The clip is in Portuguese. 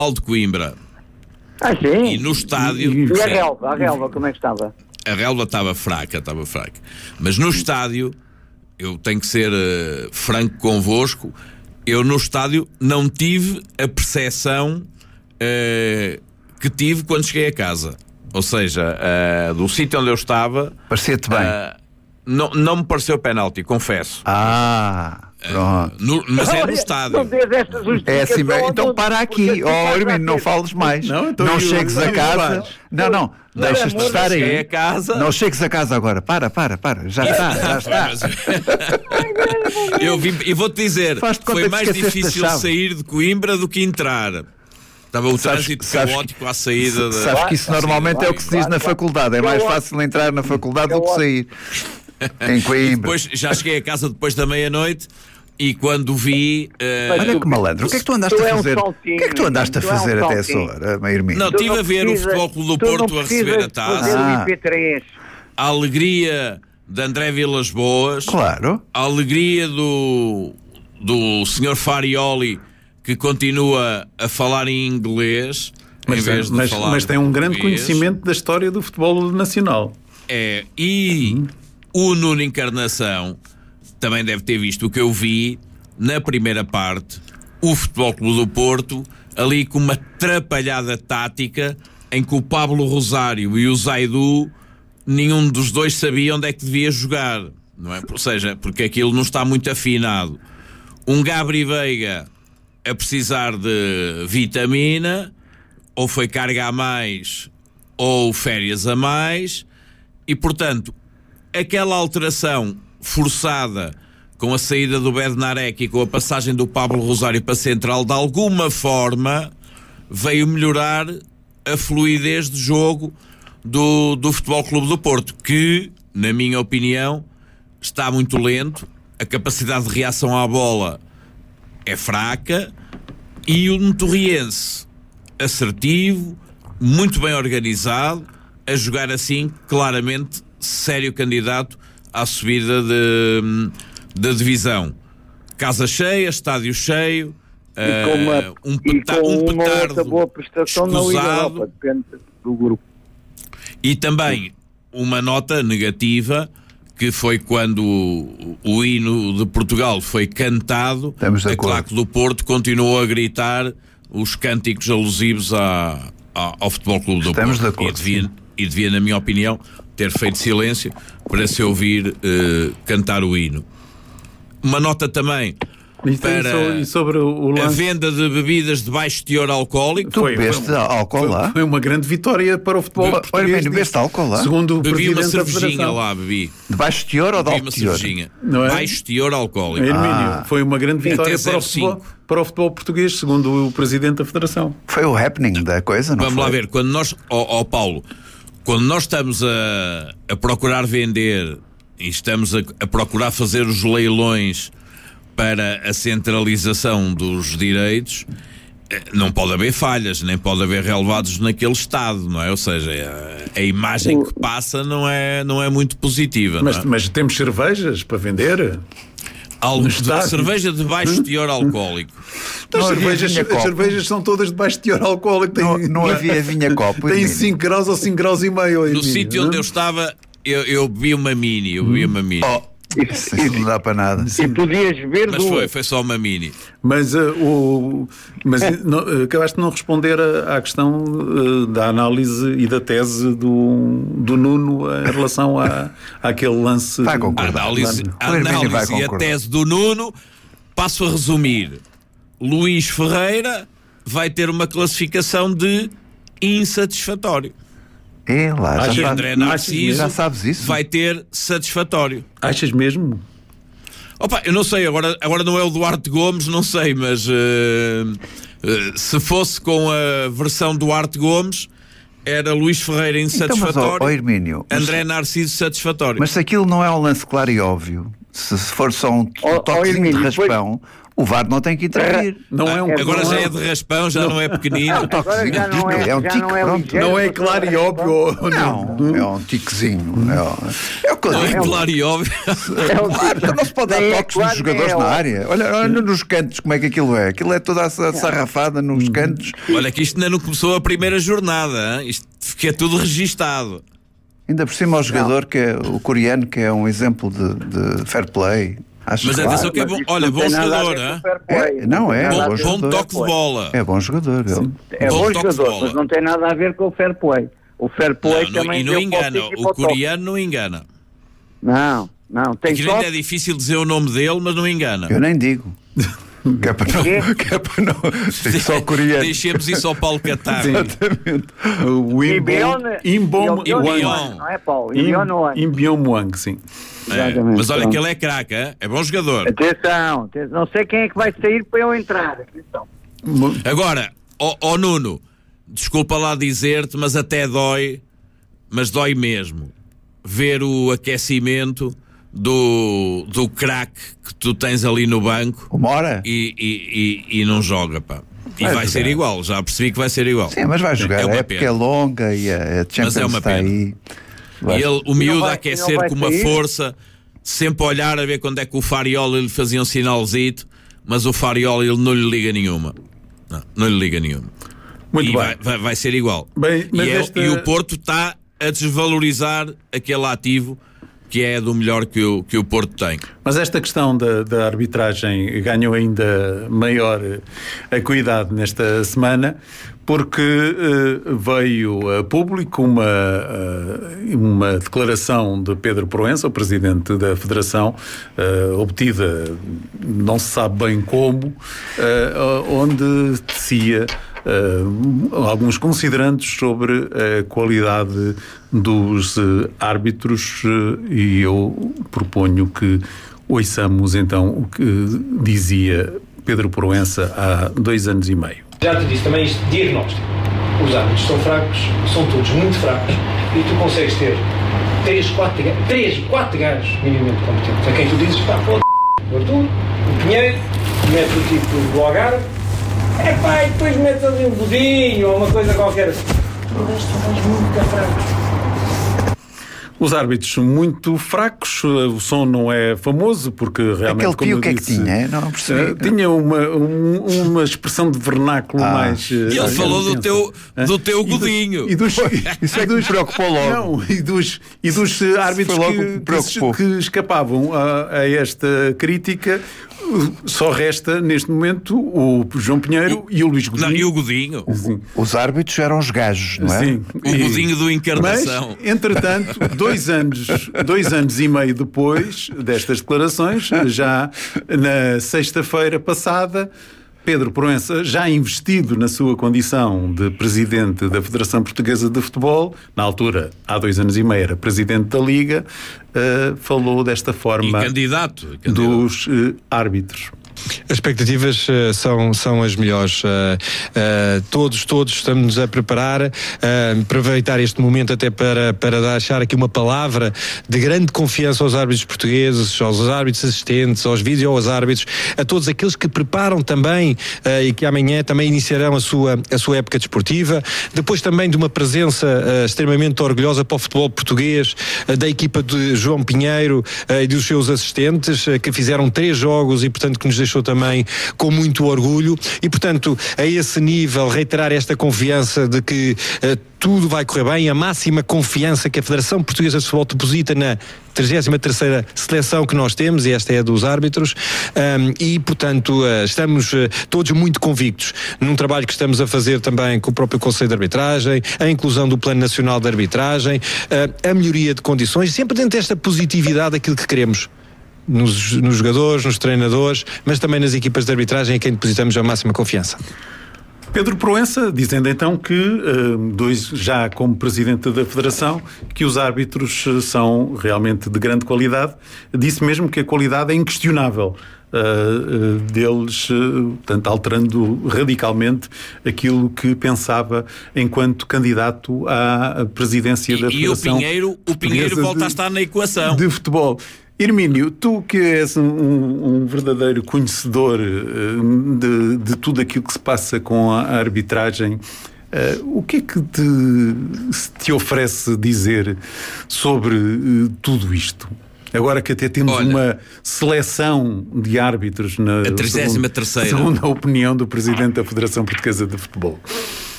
de Coimbra. Sim. E no estádio... E a relva, como é que estava? A relva estava fraca. Mas no estádio, eu tenho que ser franco convosco, eu no estádio não tive a percepção que tive quando cheguei a casa. Ou seja, do sítio onde eu estava... Parecia-te bem? Não me pareceu penalti, confesso. Pronto. Mas é no estádio. É assim bem. Então para aqui. Hermínio, não fales mais. Não chegues a casa. Não. Deixas de estar aí. A casa. Não chegues a casa agora. Para. Já está. Eu vou-te dizer, foi mais difícil sair de Coimbra do que entrar. Estava o trânsito caótico à saída. Sabes que isso normalmente é o que se diz na faculdade. É mais fácil entrar na faculdade do que sair. Em Coimbra. Depois já cheguei a casa depois da meia-noite e quando vi... Olha que malandro, o que é que tu andaste a fazer? O que é que tu andaste a fazer até essa hora, Hermínio? Não, estive a ver o Futebol Clube do Porto a receber a taça. A alegria de André Vilas Boas. Claro. A alegria do Sr. Farioli, que continua a falar em inglês em vez de falar mas tem um grande conhecimento da história do futebol nacional. E o Nuno Encarnação também deve ter visto o que eu vi na primeira parte, o Futebol Clube do Porto ali com uma atrapalhada tática em que o Pablo Rosário e o Zaidu, nenhum dos dois sabia onde é que devia jogar, não é? Ou seja, porque aquilo não está muito afinado. Um Gabri Veiga a precisar de vitamina, ou foi carga a mais ou férias a mais, e portanto aquela alteração forçada com a saída do Bednarek e com a passagem do Pablo Rosário para central, de alguma forma veio melhorar a fluidez de jogo do Futebol Clube do Porto, que, na minha opinião, está muito lento, a capacidade de reação à bola é fraca, e o Netorriense assertivo, muito bem organizado, a jogar assim, claramente sério candidato à subida da divisão. Casa cheia, estádio cheio, um petardo boa prestação na Liga Europa, depende do grupo. E também uma nota negativa, que foi quando o hino de Portugal foi cantado, a claque do Porto continuou a gritar os cânticos alusivos ao Futebol Clube do Porto. De acordo, e devia, na minha opinião, ter feito silêncio para se ouvir cantar o hino. Uma nota também para sobre o lance... a venda de bebidas de baixo teor alcoólico. Tu bebeste álcool lá? Foi uma grande vitória para o futebol português. Bebeste álcool lá? Segundo o bebi presidente uma da cervejinha Federação. lá, bebi. De baixo teor ou de alto teor? Não é? Baixo teor alcoólico. Hermínio, foi uma grande vitória para o futebol português, segundo o presidente da Federação. Foi o happening da coisa, não Vamos foi? lá ver, quando nós, Paulo, quando nós estamos a procurar vender e estamos a procurar fazer os leilões para a centralização dos direitos, não pode haver falhas, nem pode haver relevados naquele estado, não é? Ou seja, a imagem que passa não é muito positiva. Mas temos cervejas para vender? Cerveja de baixo teor alcoólico. As cervejas são todas de baixo teor alcoólico. Não havia vinha copo. Tem 5 graus ou 5 graus e meio. No sítio onde eu estava, eu bebi uma mini. Isso não dá para nada. E podias ver mas foi só uma mini. Mas acabaste de não responder à questão da análise e da tese do Nuno em relação àquele lance. Vai concordar. A análise e a tese do Nuno, passo a resumir. Luís Ferreira vai ter uma classificação de insatisfatório. E André Narciso já sabes isso? vai ter satisfatório. Achas mesmo? Opa, eu não sei, agora não é o Duarte Gomes, não sei, mas se fosse com a versão Duarte Gomes, era Luís Ferreira insatisfatório, então, Hermínio, André Narciso satisfatório. Mas se aquilo não é um lance claro e óbvio, se for só um toquezinho de raspão, O VAR não tem que intervir. Agora já é de raspão, já não é pequenino. Agora já não é, é um tique, pronto. Não é claro e óbvio. Não, é um tiquezinho. É o que eu Não é digo. claro e óbvio. Claro, não se pode dar toques nos jogadores na área. Olha nos cantos como é que aquilo é. Aquilo é toda a sarrafada nos cantos. Olha que isto ainda não começou a primeira jornada, hein? Isto fica tudo registado. Ainda por cima o jogador, que é o coreano, que é um exemplo de fair play. Acho Mas atenção que é bom. Olha, bom jogador, bom toque de bola. É bom jogador. É bom jogador, mas não tem nada a ver com o fair play. O fair play também... E não engana, o coreano não engana. Não, tem Aquilo ainda é difícil dizer o nome dele, mas não engana. Eu nem digo. Que é para não. Só coreano. Deixemos isso ao Paulo Catar. Exatamente. O Imbom Wang, não é, Paulo? Imbom Wang, sim. Mas olha que ele é craque, é bom jogador. Atenção, não sei quem é que vai sair para eu entrar. Atenção. Agora, ó Nuno, desculpa lá dizer-te, mas até dói, mas dói mesmo, ver o aquecimento do craque que tu tens ali no banco. Uma hora? E não joga, pá. E vai ser igual, já percebi que vai ser igual. Sim, mas vai jogar, a época é longa e a Champions está aí. E o miúdo a aquecer com uma força, sempre a olhar a ver quando é que o Fariola lhe fazia um sinalzito, mas o Fariola ele não lhe liga nenhuma. Não lhe liga nenhuma. Muito bem. Vai ser igual. Bem, mas e o Porto está a desvalorizar aquele ativo que é do melhor que o Porto tem. Mas esta questão da arbitragem ganhou ainda maior acuidade nesta semana, porque veio a público uma declaração de Pedro Proença, o presidente da Federação, obtida não se sabe bem como, onde tecia alguns considerandos sobre a qualidade dos árbitros, e eu proponho que ouçamos então o que dizia Pedro Proença há 2 anos e meio. Já te disse também este diagnóstico. Os árbitros são fracos, são todos muito fracos, e tu consegues ter 4 gajos minimamente competentes, a quem tu dizes, pá, pô, o Arthur, o Pinheiro, mete o tipo do Algarve, e depois mete ali um budinho ou uma coisa qualquer assim. O resto são muito fracos. Os árbitros são muito fracos, o som não é famoso, porque realmente... Aquele pio, o que é que tinha? Não percebi. Tinha uma expressão de vernáculo mais... E ele falou do teu godinho. Isso é que nos preocupou logo. Não, e dos árbitros que escapavam a esta crítica. Só resta, neste momento, o João Pinheiro e o Luís Godinho. E o Godinho. Os árbitros eram os gajos, não é? Sim. O Godinho do Encarnação. Mas, entretanto, 2 anos e meio depois destas declarações, já na sexta-feira passada, Pedro Proença, já investido na sua condição de presidente da Federação Portuguesa de Futebol, na altura, há 2 anos e meio, era presidente da Liga, falou desta forma e candidato. Dos árbitros. As expectativas são as melhores. Todos estamos a preparar, aproveitar este momento até para deixar aqui uma palavra de grande confiança aos árbitros portugueses, aos árbitros assistentes, aos vídeos, aos árbitros, a todos aqueles que preparam também e que amanhã também iniciarão a sua época desportiva. Depois também de uma presença extremamente orgulhosa para o futebol português, da equipa de João Pinheiro e dos seus assistentes, que fizeram 3 jogos e, portanto, que nos deixou também com muito orgulho. E, portanto, a esse nível, reiterar esta confiança de que tudo vai correr bem, a máxima confiança que a Federação Portuguesa de Futebol deposita na 33ª seleção que nós temos, e esta é a dos árbitros, e, portanto, estamos todos muito convictos num trabalho que estamos a fazer também com o próprio Conselho de Arbitragem, a inclusão do Plano Nacional de Arbitragem, a melhoria de condições, sempre dentro desta positividade daquilo que queremos. Nos jogadores, nos treinadores, mas também nas equipas de arbitragem, a quem depositamos a máxima confiança. Pedro Proença, dizendo então que, já como presidente da Federação, que os árbitros são realmente de grande qualidade, disse mesmo que a qualidade é inquestionável deles, portanto, alterando radicalmente aquilo que pensava enquanto candidato à presidência da Federação. E o Pinheiro volta a estar na equação. De futebol. Hermínio, tu que és um verdadeiro conhecedor de tudo aquilo que se passa com a arbitragem, o que é que te oferece dizer sobre tudo isto? Agora que até temos uma seleção de árbitros na 33ª. Segundo a opinião do Presidente da Federação Portuguesa de Futebol.